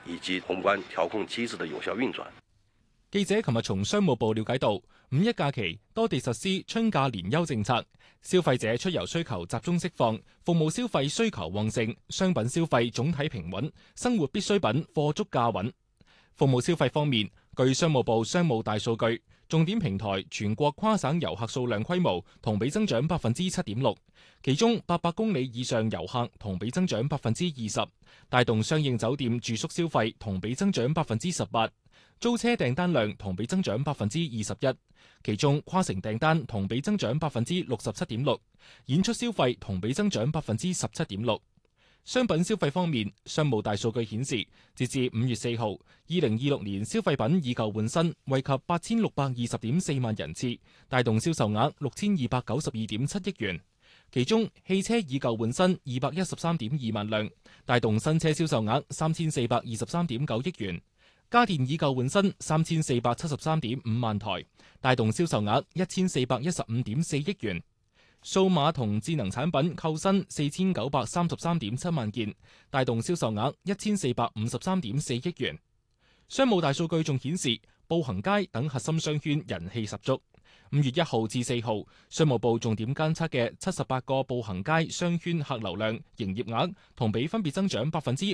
以及宏觀調控機制的有效運轉。 記者琴日從商務部了解到，五一假期多地實施春假連休政策，消費者出遊需求集中釋放，服務消費需求旺盛，商品消費總體平穩，生活必需品貨足價穩。服務消費方面，據商務部商務大數據，重點平台全國跨省遊客數量規模同比增長7.6%，其中800公里以上遊客同比增長20%，帶動相應酒店住宿消費同比增長18%，租車訂單量同比增長21%，其中跨城訂單同比增長67.6%，演出消費同比增長17.6%。商品消費方面，商務大數據顯示，截至5月4號，2026年消費品以舊換新惠及8620.4萬人次，帶動銷售額6292.7億元。其中，汽車以舊換新213.2萬輛，帶動新車銷售額3423.9億元；家電以舊換新3473.5萬台，帶動銷售額1415.4億元。數碼同智能產品購新4933.7萬件，帶動銷售額1453.4億元。商務大數據仲顯示，步行街等核心商圈人氣十足。5月1號至4號，商務部重點監測嘅78個步行街商圈客流量、營業額同比分別增長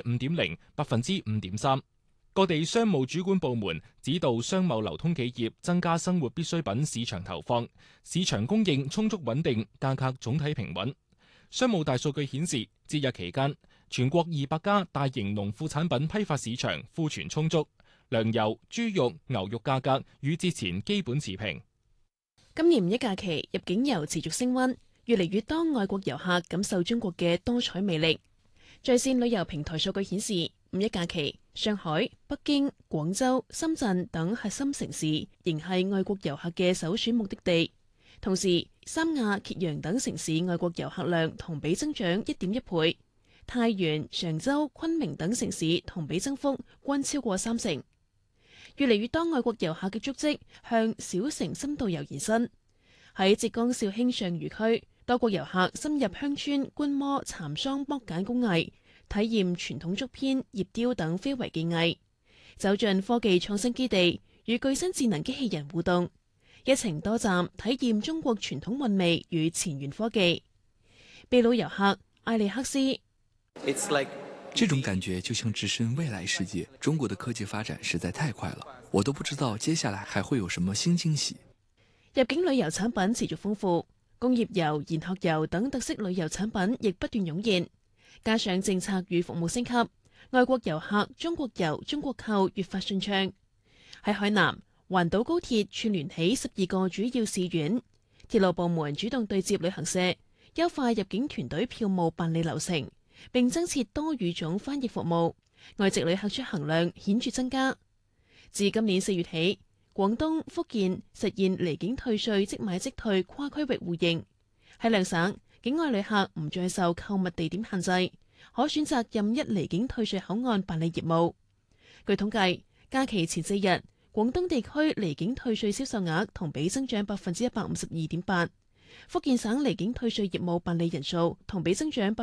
5.0%、5.3%。各地商務主管部門指導商貿流通企業增加生活必需品市場投放，市場供應充足穩定，價格總體平穩。商務大數據顯示，節日期間，全國200家大型農副產品批發市場庫存充足，糧油、豬肉、牛肉價格與節前基本持平。 今年五一假期入境遊持續升溫，越嚟越多外國遊客感受中國嘅多彩魅力。在線旅遊平台數據顯示，五一假期，上海、北京、廣州、深圳等核心城市仍係外國遊客嘅首選目的地。同時，三亞、揭陽等城市外國遊客量同比增長1.1倍，太原、常州、昆明等城市同比增幅均超過3成。越嚟越多外國遊客嘅足跡向小城深度遊延伸。喺浙江紹興上虞區，多國遊客深入鄉村觀摩蠶桑剝繭工藝，體驗傳統竹編、葉雕等非遺技藝，走進科技創新基地，與具身智能機器人互動，一程多站體驗中國傳統韻味與前沿科技。秘魯遊客艾利克斯， 這種感覺就像置身未來世界。中國的科技發展實在太快了，我都不知道接下來還會有什麼新驚喜。 入境旅遊產品持續豐富，工業遊、研學遊等特色旅遊產品亦不斷湧現。加上政策與服務升級，外國遊客中國遊、中國購越發順暢。喺海南，環島高鐵串聯起12個主要市縣，鐵路部門主動對接旅行社，優化入境團隊票務辦理流程，並增設多語種翻譯服務，外籍旅客出行量顯著增加。自今年4月起，廣東、福建實現離境退稅即買即退跨區域互認。喺兩省，境外旅客唔再受購物地點限制，可選擇任一離境退稅口岸辦理業務。據統計，假期前4日，廣東地區離境退稅銷售額同比增長152.8%，福建省離境退稅業務辦理人數同比增長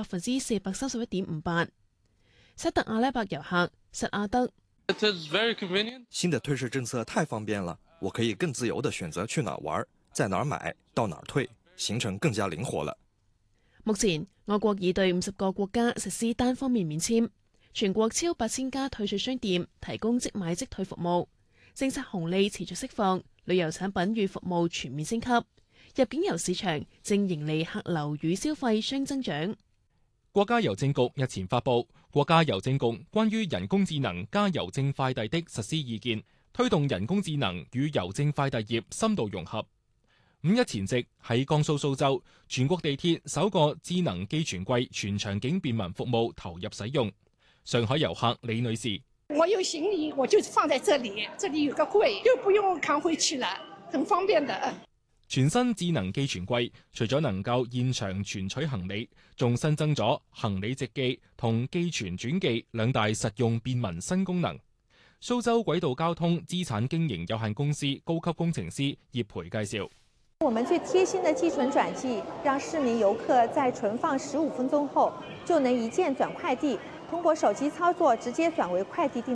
431.58%。沙特阿拉伯遊客實阿德， 新的退稅政策太方便了，我可以更自由地選擇去哪玩，在哪買，到哪退，行程更加靈活了。 目前，我國已對50個國家實施單方面免簽，全國超8000家退稅商店提供即買即退服務，政策紅利持續釋放，旅遊產品與服務全面升級，入境遊市場正迎嚟客流與消費雙增長。 國家郵政局日前發布《國家郵政局關於人工智能加郵政快遞的實施意見》，推動人工智能與郵政快遞業深度融合。五一前夕喺江蘇蘇州，全國地鐵首個智能寄存櫃全場景便民服務投入使用。上海遊客李女士， 我有行李我就放在這裡，這裡有個櫃就不用扛回去了，很方便的。 全新智能寄存櫃除咗能夠現場存取行李，仲新增咗行李直寄同寄存轉寄兩大實用便民新功能。蘇州軌道交通資產經營有限公司高級工程師葉培介紹， 我們最貼心的寄存轉寄，讓市民遊客在存放15分鐘後就能一鍵轉快遞，通過手機操作直接轉為快遞訂